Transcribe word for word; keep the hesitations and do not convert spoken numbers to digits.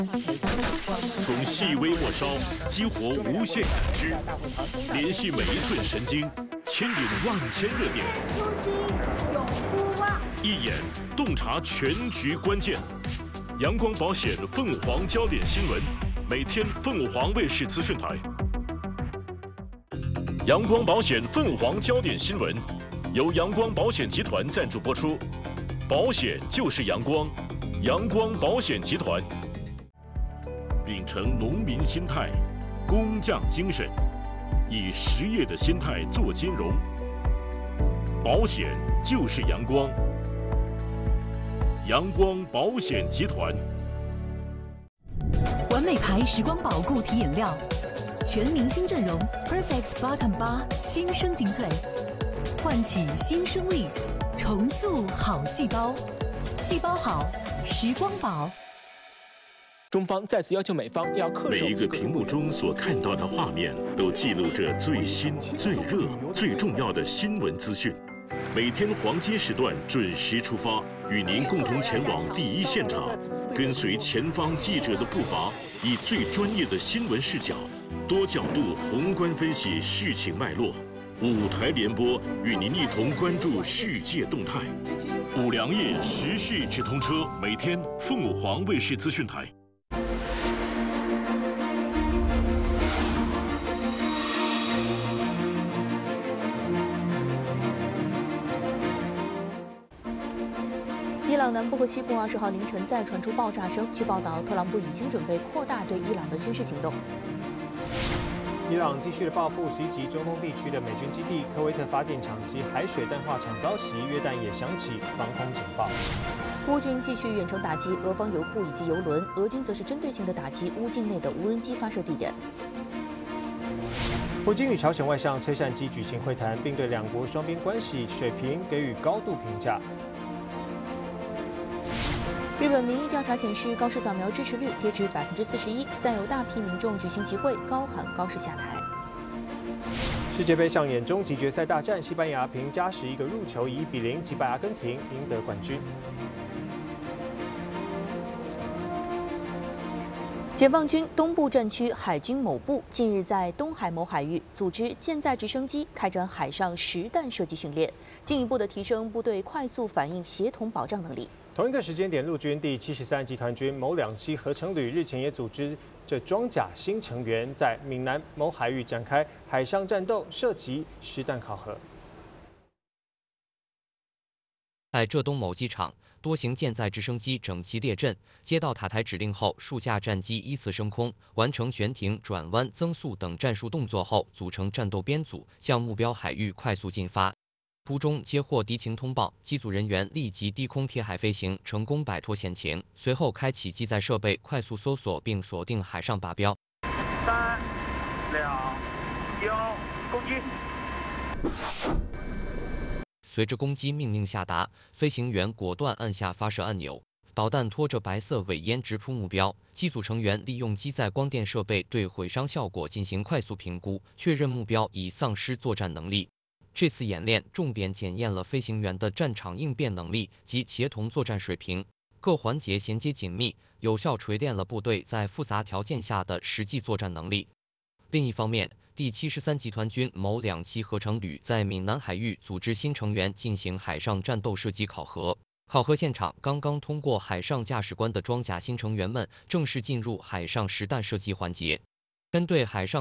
从细微末梢激活无限感知，联系每一寸神经，牵引万千热点。 呼吸，永呼哇！ 一眼洞察全局关键。阳光保险凤凰焦点新闻，每天凤凰卫视资讯台。阳光保险凤凰焦点新闻，由阳光保险集团赞助播出。保险就是阳光，阳光保险集团。秉承农民心态、工匠精神，以实业的心态做金融。保险就是阳光，阳光保险集团。 完美牌时光宝固体饮料，全明星阵容 Perfect Bottom 八新生精粹，唤起新生力，重塑好细胞，细胞好，时光宝。 中方再次要求美方要恪守。 每一个屏幕中所看到的画面，都记录着最新、最热、最重要的新闻资讯。每天黄金时段准时出发，与您共同前往第一现场，跟随前方记者的步伐，以最专业的新闻视角，多角度宏观分析事情脉络。五台联播与您一同关注世界动态。五粮液时事直通车，每天凤凰卫视资讯台。 伊朗南部和西部二十号凌晨再传出爆炸声。据报道，特朗普已经准备扩大对伊朗的军事行动。 伊朗继续的报复袭击中东地区的美军基地，科威特发电厂及海水淡化厂遭袭，约旦也响起防空警报。 乌军继续远程打击俄方油库以及油轮，俄军则是针对性的打击乌境内的无人机发射地点。 普京与朝鲜外相崔善基举行会谈，并对两国双边关系水平给予高度评价。 日本民意调查显示，高市早苗支持率跌至百分之四十一，再有大批民众举行集会，高喊高市下台。 世界杯上演终极决赛大战，西班牙凭加时一个入球，以一比零击败阿根廷，赢得冠军。 解放军东部战区海军某部近日在东海某海域组织舰载直升机开展海上实弹射击训练，进一步的提升部队快速反应、协同保障能力。 同一个时间点，陆军第七十三集团军某两栖合成旅日前也组织着装甲新成员在闽南某海域展开海上战斗、射击、实弹考核。 在浙东某机场，多型舰载直升机整齐列阵，接到塔台指令后，数架战机依次升空，完成悬停、转弯、增速等战术动作后，组成战斗编组，向目标海域快速进发。途中接获敌情通报，机组人员立即低空贴海飞行，成功摆脱险情。随后开启机载设备快速搜索，并锁定海上靶标。 三、两、一，攻击！ 随着攻击命令下达，飞行员果断按下发射按钮，导弹拖着白色尾烟直扑目标。机组成员利用机载光电设备对毁伤效果进行快速评估，确认目标已丧失作战能力。这次演练重点检验了飞行员的战场应变能力及协同作战水平，各环节衔接紧密，有效锤炼了部队在复杂条件下的实际作战能力。另一方面，第七十三集团军某两栖合成旅在闽南海域组织新成员进行海上战斗射击考核。考核现场刚刚通过海上驾驶官的装甲新成员们正式进入海上实弹射击环节。针对海上